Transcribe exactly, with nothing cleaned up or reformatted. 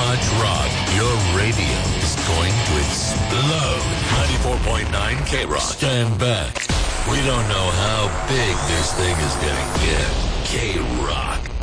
much rock, your radio is going to explode. ninety-four point nine K-Rock. Stand back. We don't know how big this thing is going to get. K-Rock.